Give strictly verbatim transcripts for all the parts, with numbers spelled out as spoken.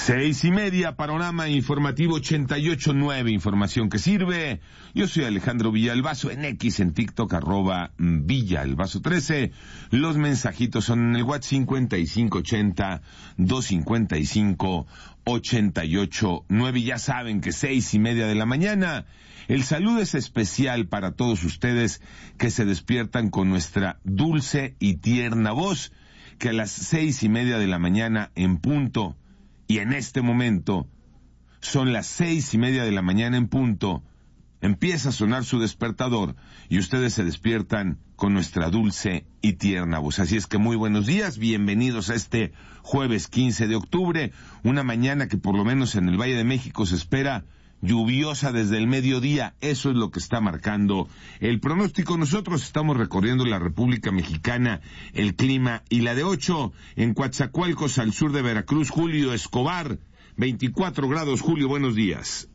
Seis y media, panorama informativo ochenta y ocho nueve, información que sirve. Yo soy Alejandro Villalbazo, en X, en TikTok, arroba Villalbazo trece. Los mensajitos son en el WhatsApp cincuenta y cinco ochenta, doscientos cincuenta y cinco, ochenta y ocho nueve. Ya saben que seis y media de la mañana. El saludo es especial para todos ustedes que se despiertan con nuestra dulce y tierna voz, que a las seis y media de la mañana en punto, y en este momento son las seis y media de la mañana en punto, empieza a sonar su despertador y ustedes se despiertan con nuestra dulce y tierna voz. Así es que muy buenos días, bienvenidos a este jueves quince de octubre, una mañana que por lo menos en el Valle de México se espera lluviosa desde el mediodía. Eso es lo que está marcando el pronóstico. Nosotros estamos recorriendo la República Mexicana, el clima, y la de ocho en Coatzacoalcos, al sur de Veracruz. Julio Escobar, veinticuatro grados. Julio, buenos días.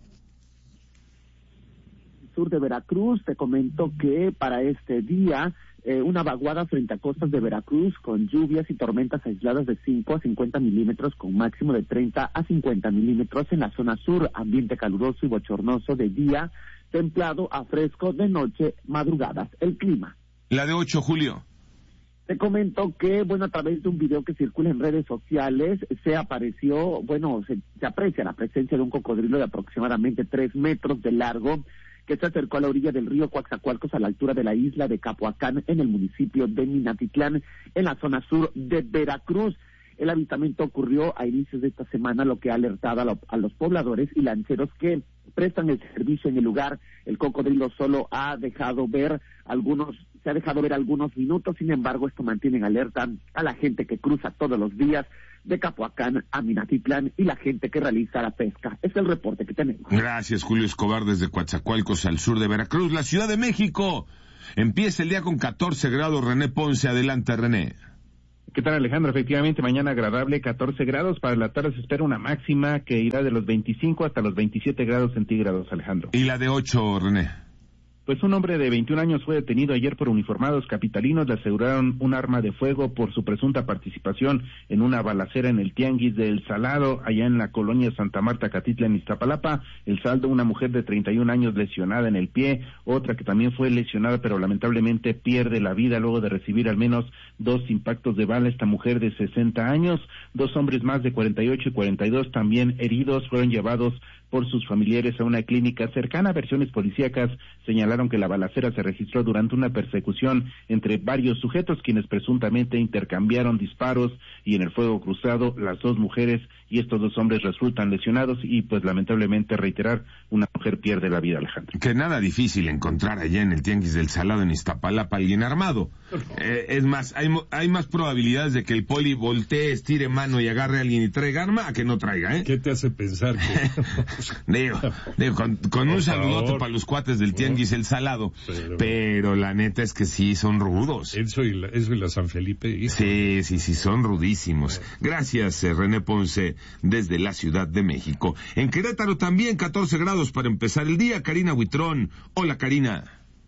Sur de Veracruz, te comento que para este día eh, una vaguada frente a costas de Veracruz con lluvias y tormentas aisladas de cinco a cincuenta milímetros con máximo de treinta a cincuenta milímetros en la zona sur, ambiente caluroso y bochornoso de día, templado a fresco de noche, madrugadas. El clima. La de ocho, Julio. Te comento que, bueno, a través de un video que circula en redes sociales, se apareció, bueno, se, se aprecia la presencia de un cocodrilo de aproximadamente tres metros de largo, que se acercó a la orilla del río Coatzacoalcos a la altura de la isla de Capoacán en el municipio de Minatitlán, en la zona sur de Veracruz. El avistamiento ocurrió a inicios de esta semana, lo que ha alertado a, lo, a los pobladores y lancheros que prestan el servicio en el lugar. El cocodrilo solo ha dejado ver algunos, se ha dejado ver algunos minutos, sin embargo esto mantiene en alerta a la gente que cruza todos los días de Capoacán a Minatitlán y la gente que realiza la pesca. Es el reporte que tenemos. Gracias, Julio Escobar, desde Coatzacoalcos, al sur de Veracruz. La Ciudad de México empieza el día con catorce grados. René Ponce, adelante, René. ¿Qué tal, Alejandro? Efectivamente, mañana agradable, catorce grados. Para la tarde se espera una máxima que irá de los veinticinco hasta los veintisiete grados centígrados, Alejandro. ¿Y la de ocho, René? Pues un hombre de veintiún años fue detenido ayer por uniformados capitalinos. Le aseguraron un arma de fuego por su presunta participación en una balacera en el Tianguis del Salado, allá en la colonia Santa Marta, Catitla, en Iztapalapa. El saldo, una mujer de treinta y un años lesionada en el pie, otra que también fue lesionada, pero lamentablemente pierde la vida luego de recibir al menos dos impactos de bala. Esta mujer de sesenta años, dos hombres más de cuarenta y ocho y cuarenta y dos también heridos, fueron llevados por sus familiares a una clínica cercana. Versiones policíacas señalaron que la balacera se registró durante una persecución entre varios sujetos, quienes presuntamente intercambiaron disparos, y en el fuego cruzado las dos mujeres y estos dos hombres resultan lesionados y pues lamentablemente, reiterar, una mujer pierde la vida, Alejandro. Que nada difícil encontrar allá en el Tianguis del Salado, en Iztapalapa, alguien armado. Eh, es más, hay, hay más probabilidades de que el poli voltee, estire mano y agarre a alguien y traiga arma a que no traiga, ¿eh? ¿Qué te hace pensar que...? digo, digo, con, con un saludote para los cuates del Tianguis El Salado, pero, pero la neta es que sí, son rudos. Eso y la, eso y la San Felipe. Hijo. Sí, sí, sí, son rudísimos. Gracias, eh, René Ponce, desde la Ciudad de México. En Querétaro también catorce grados para empezar el día. Karina Huitrón. Hola, Karina.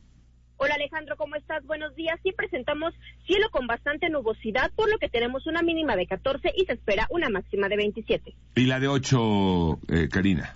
Hola, Alejandro, ¿cómo estás? Buenos días. Sí, presentamos cielo con bastante nubosidad, por lo que tenemos una mínima de catorce y se espera una máxima de veintisiete. ¿Y la de ocho, eh, Karina?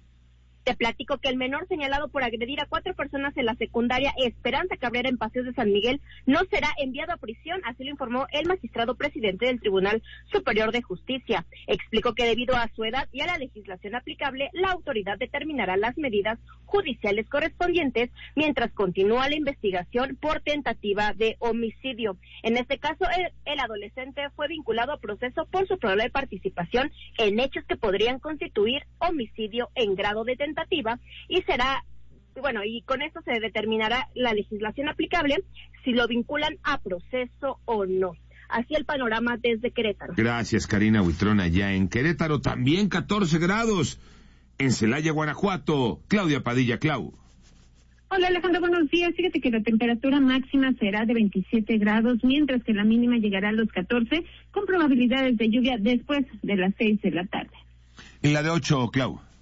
Te platico que el menor señalado por agredir a cuatro personas en la secundaria Esperanza Cabrera en Paseos de San Miguel no será enviado a prisión, así lo informó el magistrado presidente del Tribunal Superior de Justicia. Explicó que debido a su edad y a la legislación aplicable, la autoridad determinará las medidas judiciales correspondientes mientras continúa la investigación por tentativa de homicidio. En este caso, el, el adolescente fue vinculado a proceso por su probable participación en hechos que podrían constituir homicidio en grado de tentativa. Y será, bueno, y con esto se determinará la legislación aplicable si lo vinculan a proceso o no. Así el panorama desde Querétaro. Gracias, Karina Huitrón, allá en Querétaro. También catorce grados. En Celaya, Guanajuato. Claudia Padilla, Clau. Hola, Alejandro, buenos días. Fíjate que la temperatura máxima será de veintisiete grados, mientras que la mínima llegará a los catorce, con probabilidades de lluvia después de las seis de la tarde. ¿Y la de ocho, Clau?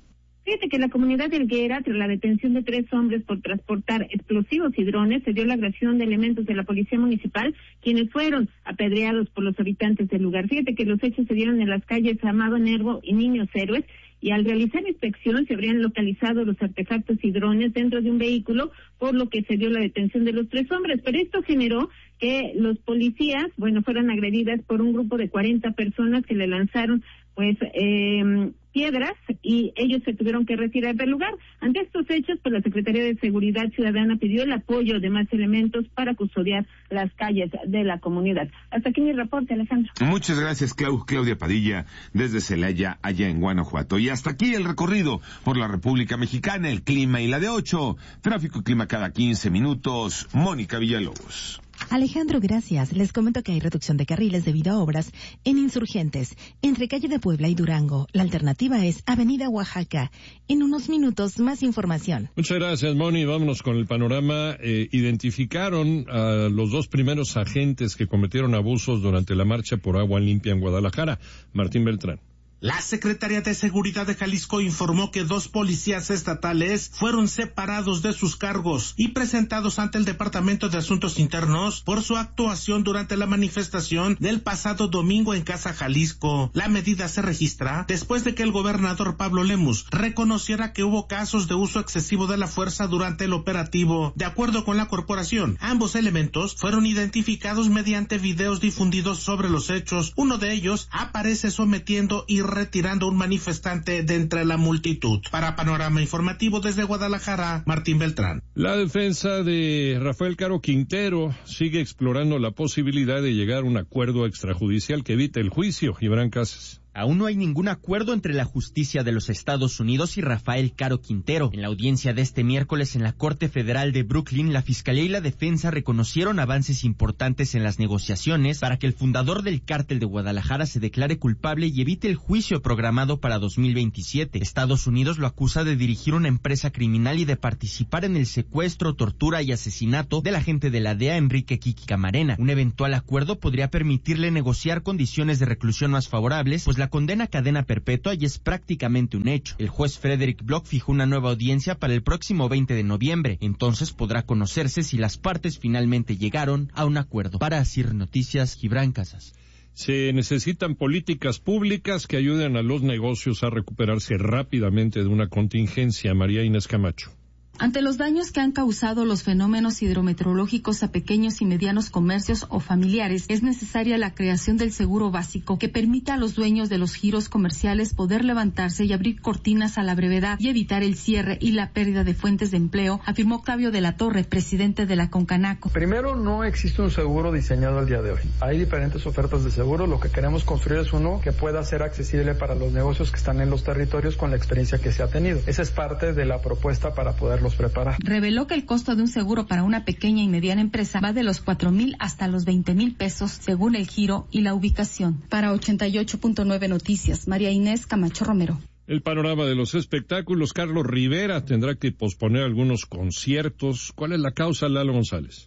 Fíjate que la comunidad de Helguera, tras la detención de tres hombres por transportar explosivos y drones, se dio la agresión de elementos de la policía municipal, quienes fueron apedreados por los habitantes del lugar. Fíjate que los hechos se dieron en las calles Amado Nervo y Niños Héroes, y al realizar inspección se habrían localizado los artefactos y drones dentro de un vehículo, por lo que se dio la detención de los tres hombres. Pero esto generó que los policías, bueno, fueran agredidas por un grupo de cuarenta personas que le lanzaron, pues, eh, piedras, y ellos se tuvieron que retirar del lugar. Ante estos hechos, pues la Secretaría de Seguridad Ciudadana pidió el apoyo de más elementos para custodiar las calles de la comunidad. Hasta aquí mi reporte, Alejandro. Muchas gracias, Clau- Claudia Padilla, desde Celaya, allá en Guanajuato. Y hasta aquí el recorrido por la República Mexicana, el clima y la de ocho. Tráfico y clima cada quince minutos. Mónica Villalobos. Alejandro, gracias. Les comento que hay reducción de carriles debido a obras en Insurgentes, entre calle de Puebla y Durango. La alternativa es Avenida Oaxaca. En unos minutos, más información. Muchas gracias, Moni. Vámonos con el panorama. Eh, identificaron a los dos primeros agentes que cometieron abusos durante la marcha por agua limpia en Guadalajara. Martín Beltrán. La Secretaría de Seguridad de Jalisco informó que dos policías estatales fueron separados de sus cargos y presentados ante el Departamento de Asuntos Internos por su actuación durante la manifestación del pasado domingo en Casa Jalisco. La medida se registra después de que el gobernador Pablo Lemus reconociera que hubo casos de uso excesivo de la fuerza durante el operativo. De acuerdo con la corporación, ambos elementos fueron identificados mediante videos difundidos sobre los hechos. Uno de ellos aparece sometiendo y retirando a un manifestante de entre la multitud. Para Panorama Informativo desde Guadalajara, Martín Beltrán. La defensa de Rafael Caro Quintero sigue explorando la posibilidad de llegar a un acuerdo extrajudicial que evite el juicio. Gibran Casas. Aún no hay ningún acuerdo entre la justicia de los Estados Unidos y Rafael Caro Quintero. En la audiencia de este miércoles en la Corte Federal de Brooklyn, la Fiscalía y la Defensa reconocieron avances importantes en las negociaciones para que el fundador del Cártel de Guadalajara se declare culpable y evite el juicio programado para dos mil veintisiete. Estados Unidos lo acusa de dirigir una empresa criminal y de participar en el secuestro, tortura y asesinato del agente de la D E A, Enrique Kiki Camarena. Un eventual acuerdo podría permitirle negociar condiciones de reclusión más favorables, pues la condena a cadena perpetua ya es prácticamente un hecho. El juez Frederick Block fijó una nueva audiencia para el próximo veinte de noviembre. Entonces podrá conocerse si las partes finalmente llegaron a un acuerdo. Para Asir Noticias, Gibran Casas. Se necesitan políticas públicas que ayuden a los negocios a recuperarse rápidamente de una contingencia. María Inés Camacho. Ante los daños que han causado los fenómenos hidrometeorológicos a pequeños y medianos comercios o familiares, es necesaria la creación del seguro básico que permita a los dueños de los giros comerciales poder levantarse y abrir cortinas a la brevedad y evitar el cierre y la pérdida de fuentes de empleo, afirmó Octavio de la Torre, presidente de la Concanaco. Primero, no existe un seguro diseñado al día de hoy. Hay diferentes ofertas de seguro. Lo que queremos construir es uno que pueda ser accesible para los negocios que están en los territorios con la experiencia que se ha tenido. Esa es parte de la propuesta para poderlos preparar. Reveló que el costo de un seguro para una pequeña y mediana empresa va de los cuatro mil hasta los veinte mil pesos según el giro y la ubicación. Para ochenta y ocho punto nueve Noticias, María Inés Camacho Romero. El panorama de los espectáculos. Carlos Rivera tendrá que posponer algunos conciertos. ¿Cuál es la causa, Lalo González?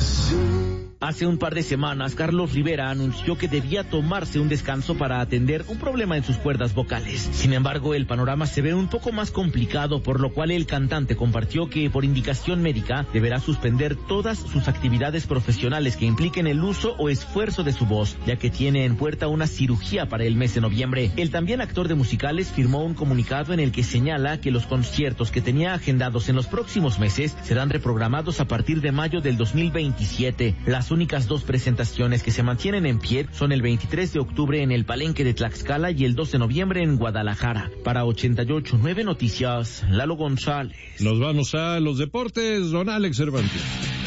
Hace un par de semanas, Carlos Rivera anunció que debía tomarse un descanso para atender un problema en sus cuerdas vocales. Sin embargo, el panorama se ve un poco más complicado, por lo cual el cantante compartió que, por indicación médica, deberá suspender todas sus actividades profesionales que impliquen el uso o esfuerzo de su voz, ya que tiene en puerta una cirugía para el mes de noviembre. El también actor de musicales firmó un comunicado en el que señala que los conciertos que tenía agendados en los próximos meses serán reprogramados a partir de mayo del dos mil veintisiete. Las únicas dos presentaciones que se mantienen en pie son el veintitrés de octubre en el Palenque de Tlaxcala y el dos de noviembre en Guadalajara. Para ochenta y ocho punto nueve Noticias, Lalo González. Nos vamos a los deportes, don Alex Cervantes.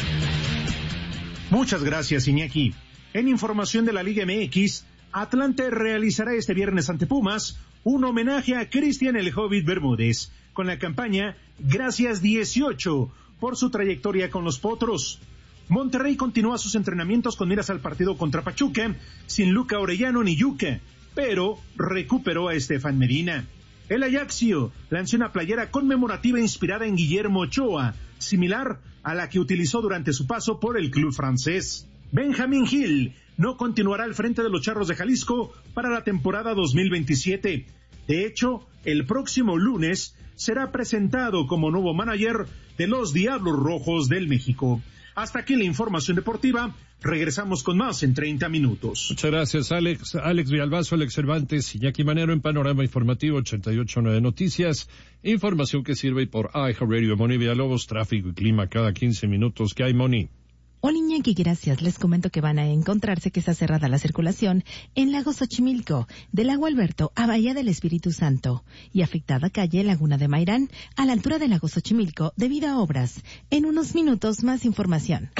Muchas gracias, Iñaki. En información de la Liga M X, Atlante realizará este viernes ante Pumas un homenaje a Cristian el Hobbit Bermúdez, con la campaña Gracias dieciocho, por su trayectoria con los Potros. Monterrey continúa sus entrenamientos con miras al partido contra Pachuca, sin Luca Orellano ni Yuca, pero recuperó a Estefan Medina. El Ajaxio lanzó una playera conmemorativa inspirada en Guillermo Ochoa, similar a la que utilizó durante su paso por el club francés. Benjamín Gil no continuará al frente de los Charros de Jalisco para la temporada dos mil veintisiete. De hecho, el próximo lunes será presentado como nuevo manager de los Diablos Rojos del México. Hasta aquí la información deportiva. Regresamos con más en treinta minutos. Muchas gracias, Alex. Alex Villalbazo, Alex Cervantes, Iñaki Manero en Panorama Informativo ochenta y ocho punto nueve Noticias. Información que sirve por iHeartRadio. Moni Villalobos, tráfico y clima cada quince minutos. ¿Qué hay, Moni? Hola, Iñaki, gracias. Les comento que van a encontrarse que está cerrada la circulación en Lago Xochimilco, del Lago Alberto a Bahía del Espíritu Santo, y afectada calle Laguna de Mairán, a la altura del Lago Xochimilco, debido a obras. En unos minutos, más información.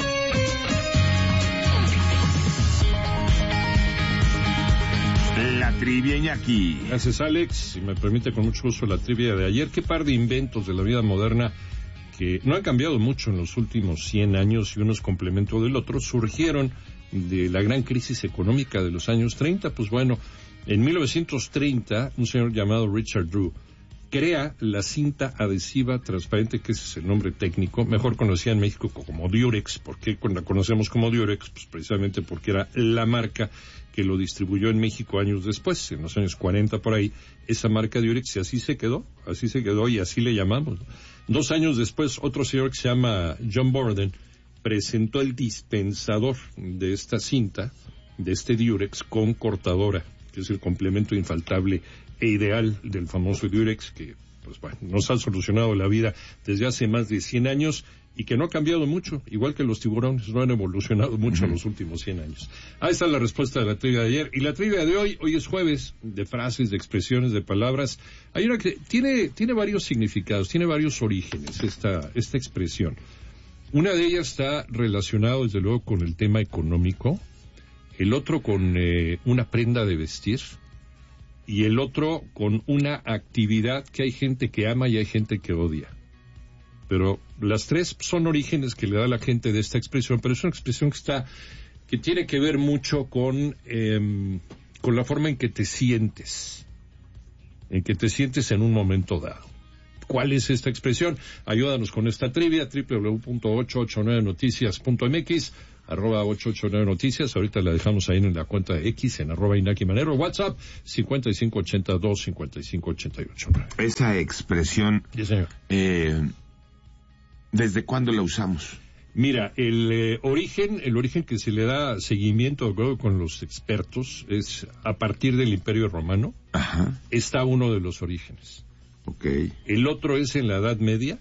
La trivia, Iñaki. Gracias, Alex. Si me permite, con mucho gusto, la trivia de ayer. ¿Qué par de inventos de la vida moderna que no han cambiado mucho en los últimos cien años y unos complemento del otro surgieron de la gran crisis económica de los años treinta? Pues bueno, en mil novecientos treinta, un señor llamado Richard Drew crea la cinta adhesiva transparente, que ese es el nombre técnico, mejor conocida en México como Durex. ¿Por qué la conocemos como Durex? Pues precisamente porque era la marca que lo distribuyó en México años después, en los años cuarenta por ahí, esa marca Durex, y así se quedó, así se quedó y así le llamamos. Dos años después, otro señor que se llama John Borden presentó el dispensador de esta cinta, de este Durex, con cortadora, que es el complemento infaltable e ideal del famoso Durex, que pues bueno, nos ha solucionado la vida desde hace más de cien años y que no ha cambiado mucho, igual que los tiburones, no han evolucionado mucho en uh-huh. los últimos cien años. Ahí está la respuesta de la trivia de ayer. Y la trivia de hoy, hoy es jueves, de frases, de expresiones, de palabras. Hay una que tiene, tiene varios significados, tiene varios orígenes, esta, esta expresión. Una de ellas está relacionada, desde luego, con el tema económico, el otro con eh, una prenda de vestir, y el otro con una actividad que hay gente que ama y hay gente que odia. Pero las tres son orígenes que le da la gente de esta expresión, pero es una expresión que está, que tiene que ver mucho con, eh, con la forma en que te sientes, en que te sientes en un momento dado. ¿Cuál es esta expresión? Ayúdanos con esta trivia, doble u doble u doble u punto ocho ocho nueve noticias punto m x, arroba ocho ocho nueve noticias, ahorita la dejamos ahí en la cuenta de X, en arroba Iñaki Manero, WhatsApp, cincuenta y cinco ochenta y dos, cincuenta y cinco ochenta y ocho. Esa expresión, sí, señor. Eh, ¿desde cuándo la usamos? Mira, el eh, origen, el origen que se le da seguimiento, de acuerdo con los expertos, es a partir del Imperio Romano. Ajá. Está uno de los orígenes. Okay. El otro es en la Edad Media.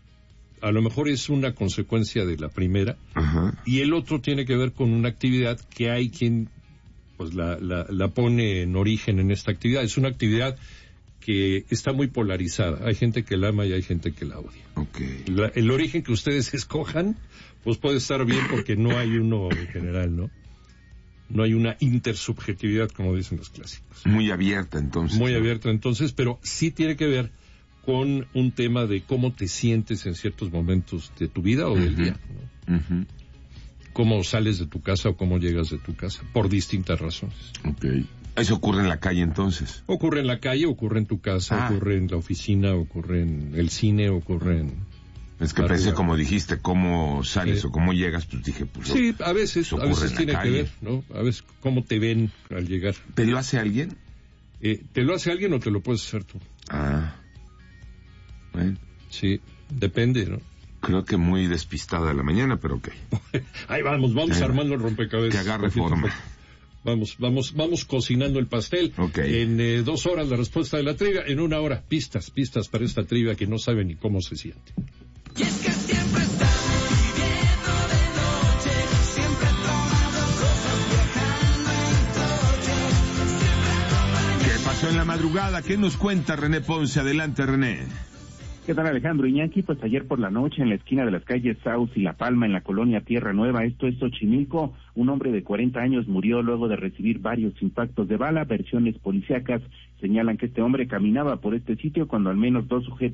A lo mejor es una consecuencia de la primera. Ajá. Y el otro tiene que ver con una actividad que hay quien pues la, la, la pone en origen en esta actividad. Es una actividad que está muy polarizada. Hay gente que la ama y hay gente que la odia. Okay. La, el origen que ustedes escojan, pues puede estar bien porque no hay uno en general, ¿no? No hay una intersubjetividad, como dicen los clásicos. Muy abierta, entonces. Muy ¿no? abierta, entonces, pero sí tiene que ver con un tema de cómo te sientes en ciertos momentos de tu vida o uh-huh. del día, ¿no? Uh-huh. Cómo sales de tu casa o cómo llegas de tu casa, por distintas razones. Okay. ¿Eso ocurre en la calle, entonces? Ocurre en la calle, ocurre en tu casa, ah. ocurre en la oficina, ocurre en el cine, ocurre en... Es que pensé, como dijiste, cómo sales sí. o cómo llegas, pues dije, pues... Sí, a veces, a veces tiene que ver, ¿no? A veces cómo te ven al llegar. ¿Te lo hace alguien? Eh, ¿Te lo hace alguien o te lo puedes hacer tú? Ah, bueno. Sí, depende, ¿no? Creo que muy despistada la mañana, pero ok. Ahí vamos, vamos eh, armando el rompecabezas. Que agarre forma. Vamos, vamos, vamos cocinando el pastel. Okay. En eh, dos horas la respuesta de la trivia, en una hora pistas, pistas para esta trivia que no sabe ni cómo se siente. Y es que siempre estamos viviendo de noche, siempre tomando cosas, viajando en coche, siempre acompañando. ¿Qué pasó en la madrugada? ¿Qué nos cuenta René Ponce? Adelante, René. ¿Qué tal, Alejandro Iñaki? Pues ayer por la noche, en la esquina de las calles Saus y La Palma, en la colonia Tierra Nueva, esto es Xochimilco, un hombre de cuarenta años murió luego de recibir varios impactos de bala. Versiones policíacas señalan que este hombre caminaba por este sitio cuando al menos dos sujetos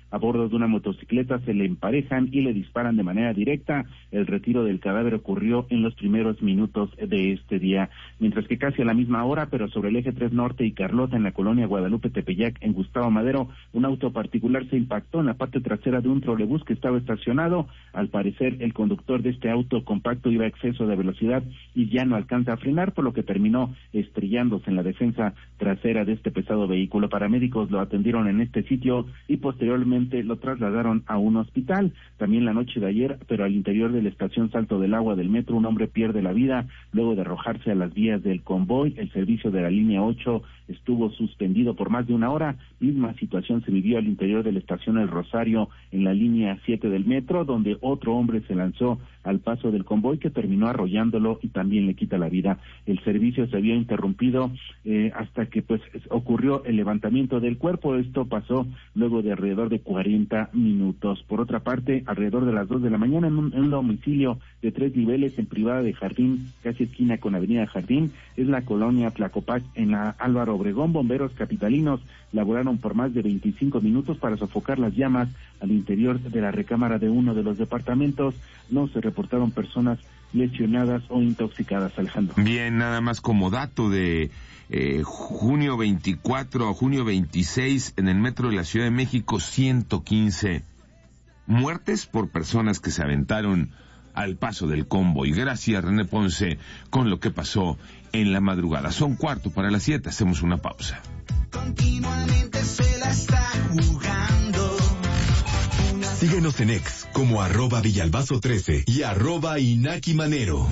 a bordo de una motocicleta se le emparejan y le disparan de manera directa. El retiro del cadáver ocurrió en los primeros minutos de este día, mientras que casi a la misma hora, pero sobre el eje tres Norte y Carlota, en la colonia Guadalupe Tepeyac, en Gustavo Madero, un auto particular se impactó en la parte trasera de un trolebús que estaba estacionado. Al parecer, el conductor de este auto compacto iba a exceso de velocidad y ya no alcanza a frenar, por lo que terminó estrellándose en la defensa trasera de este pesado vehículo. Paramédicos lo atendieron en este sitio y posteriormente lo trasladaron a un hospital. También la noche de ayer, pero al interior de la estación Salto del Agua del metro, un hombre pierde la vida luego de arrojarse a las vías del convoy. El servicio de la línea ocho estuvo suspendido por más de una hora. Misma situación se vivió al interior de la estación El Rosario, en la línea siete del metro, donde otro hombre se lanzó al paso del convoy que terminó arrollándolo y también le quita la vida. El servicio se había interrumpido eh, hasta que pues ocurrió el levantamiento del cuerpo. Esto pasó luego de alrededor de cuarenta minutos. Por otra parte, alrededor de las dos de la mañana, en un, en un domicilio de tres niveles en Privada de Jardín, casi esquina con Avenida Jardín, es la colonia Tlacopac, en la Álvaro Obregón, bomberos capitalinos laboraron por más de veinticinco minutos para sofocar las llamas al interior de la recámara de uno de los departamentos. No se reportaron personas lesionadas o intoxicadas, Alejandro. Bien, nada más como dato de eh, junio veinticuatro a junio veintiséis, en el metro de la Ciudad de México, ciento quince muertes por personas que se aventaron al paso del convoy. Gracias, René Ponce, con lo que pasó en la madrugada. Son cuarto para las siete, hacemos una pausa. Continuamente se la está jugando. Síguenos en X como arroba Villalbazo trece y arroba Inaki Manero.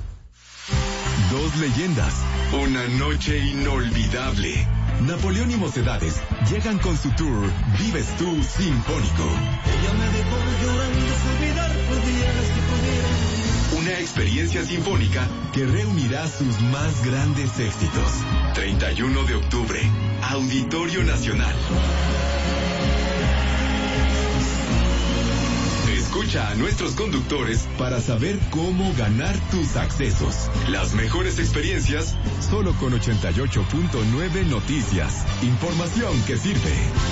Dos leyendas, una noche inolvidable. Napoleón y Mocedades llegan con su tour Vives Tú Sinfónico. Ella me dejó llorando, olvidar podía si pudiera. Una experiencia sinfónica que reunirá sus más grandes éxitos. treinta y uno de octubre, Auditorio Nacional. Escucha a nuestros conductores para saber cómo ganar tus accesos. Las mejores experiencias solo con ochenta y ocho punto nueve Noticias. Información que sirve.